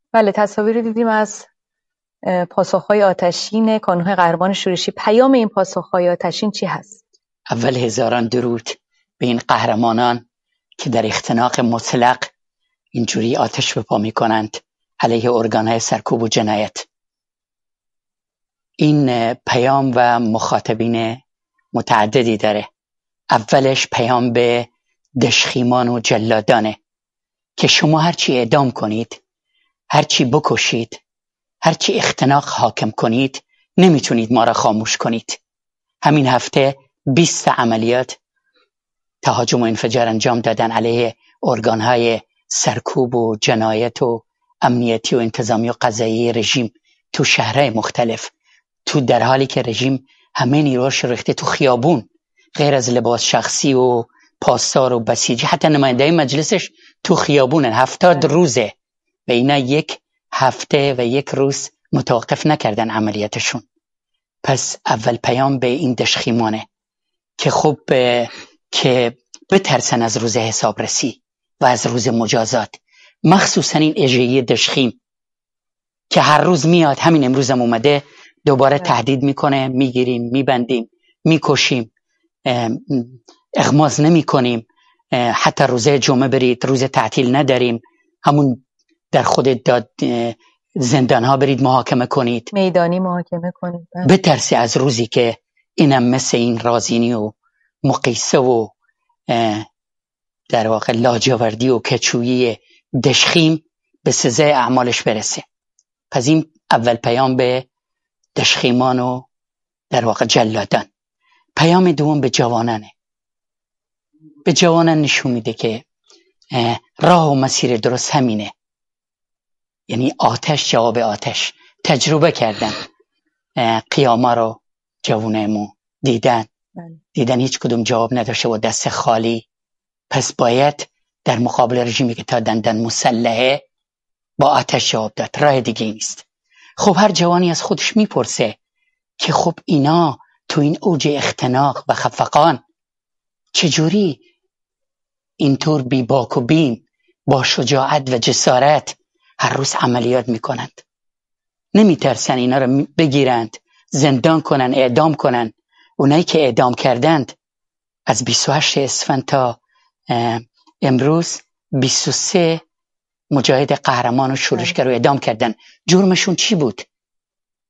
بله، تصاویری دیدیم از پاسخهای آتشین کانون‌های قهرمان شورشی. پیام این پاسخهای آتشین چی هست؟ اول هزاران درود به این قهرمانان که در اختناق مطلق اینجوری آتش به پا می‌کنند علیه ارگان‌های سرکوب و جنایت. این پیام و مخاطبین متعددی داره. اولش پیام به دشخیمان و جلادانه که شما هرچی اعدام کنید، هرچی بکشید، هرچی اختناق حاکم کنید، نمیتونید ما را خاموش کنید. همین هفته 20 عملیات تهاجم و انفجار انجام دادن علیه ارگانهای سرکوب و جنایت و امنیتی و انتظامی و قضایی رژیم تو شهرهای مختلف، تو در حالی که رژیم همه نیروهاش ریخته تو خیابون، غیر از لباس شخصی و پاسدار و بسیجی، حتی نماینده مجلسش تو خیابونن. 70 روزه و اینا یک هفته و یک روز متوقف نکردن عملیاتشون. پس اول پیام به این دشخیمانه که خب که بترسن از روز حسابرسی و از روز مجازات، مخصوصا این اژه‌ای دشخیم که هر روز میاد. همین امروز هم اومده دوباره تهدید میکنه، میگیریم، میبندیم، میکشیم، اغماض نمی کنیم، حتی روزه جمعه برید، روز تعطیل نداریم، همون در خود داد زندان ها برید محاکمه کنید، میدانی محاکمه کنید. بترسی از روزی که اینم مثل این رازینی و مقیسه و در واقع لاجوردی و کچویی دشخیم به سزای اعمالش برسه. پس این اول پیام به دشخیمان و در واقع جلادان. پیام دوم به جوانانه. به جوانان نشون میده که راه و مسیر درست همینه، یعنی آتش جواب آتش. تجربه کردن، قیاما رو جوانمون دیدن هیچ کدوم جواب نداشته و دست خالی. پس باید در مقابل رژیمی که تا دندان مسلحه با آتش جواب داد، راه دیگه نیست. خب هر جوانی از خودش میپرسه که خب اینا تو این اوج اختناق و خفقان چجوری اینطور بی باک و بین با شجاعت و جسارت هر روز عملیات میکنند؟ نمیترسن اینا رو بگیرند، زندان کنن، اعدام کنن؟ اونایی که اعدام کردند از 28 اسفند تا امروز 23 مجاهد قهرمان و شورشگر رو اعدام کردن. جرمشون چی بود؟